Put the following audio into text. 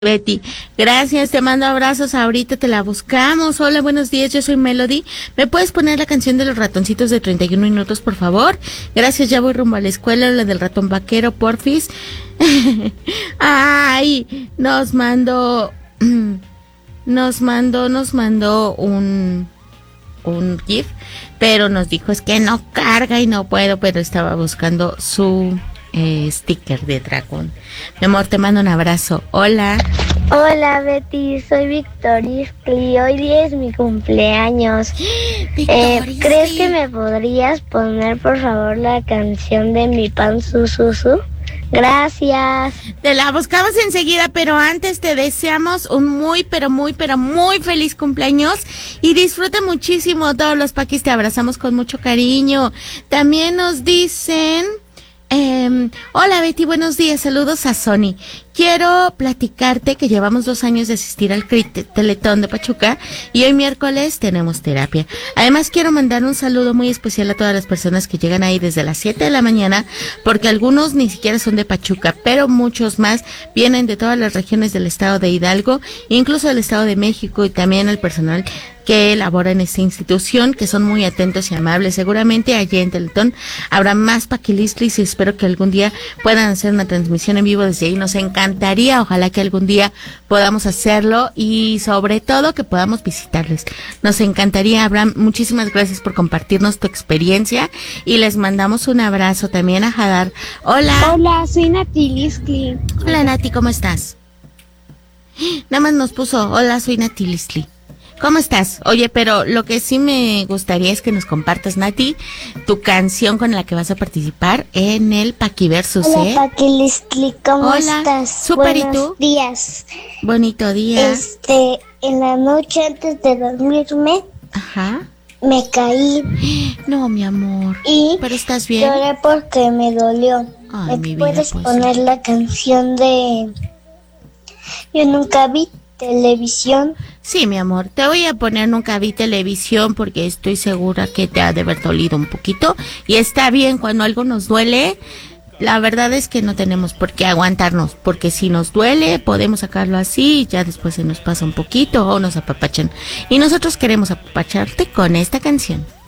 Betty, gracias, te mando abrazos, ahorita te la buscamos. Hola, buenos días, yo soy Melody. ¿Me puedes poner la canción de los ratoncitos de 31 minutos, por favor? Gracias, ya voy rumbo a la escuela, la del ratón vaquero, porfis. Ay, nos mandó un GIF, pero nos dijo es que no carga y no puedo, pero estaba buscando su sticker de dragón. Mi amor, te mando un abrazo. Hola. Hola Betty, soy Victoriscli. Hoy día es mi cumpleaños. ¿Crees que me podrías poner por favor la canción de Mi Pan Sususu? Gracias. Te la buscamos enseguida, pero antes te deseamos un muy feliz cumpleaños y disfruta muchísimo. Todos los paquis te abrazamos con mucho cariño. También nos dicen... hola Betty, buenos días, saludos a Sony. Quiero platicarte que llevamos 2 años de asistir al Teletón de Pachuca y hoy miércoles tenemos terapia. Además quiero mandar un saludo muy especial a todas las personas que llegan ahí desde las 7 de la mañana, porque algunos ni siquiera son de Pachuca, pero muchos más vienen de todas las regiones del estado de Hidalgo, incluso del estado de México, y también el personal que labora en esta institución, que son muy atentos y amables. Seguramente allí en Teletón habrá más paquilistlis y espero que algún día puedan hacer una transmisión en vivo desde ahí. Nos encantaría, ojalá que algún día podamos hacerlo y sobre todo que podamos visitarles. Nos encantaría, Abraham, muchísimas gracias por compartirnos tu experiencia y les mandamos un abrazo también a Hadar. Hola. Hola, soy Nati Lisli. Hola Nati, ¿cómo estás? Nada más nos puso, hola, soy Nati Lisli. ¿Cómo estás? Oye, pero lo que sí me gustaría es que nos compartas, Nati, tu canción con la que vas a participar en el Paquiversus, ¿eh? Hola, Paquilistli, ¿cómo estás? Súper, ¿y tú? Buenos días. Bonito día. En la noche antes de dormirme, Ajá. me caí. No, mi amor. ¿Pero estás bien? Lloré porque me dolió. Ay, mi vida, ¿Puedes pues, poner la canción de Yo nunca vi televisión? Sí, mi amor, te voy a poner Nunca Vi Televisión porque estoy segura que te ha de haber dolido un poquito. Y está bien, cuando algo nos duele, la verdad es que no tenemos por qué aguantarnos, porque si nos duele podemos sacarlo así y ya después se nos pasa un poquito o nos apapachan. Y nosotros queremos apapacharte con esta canción.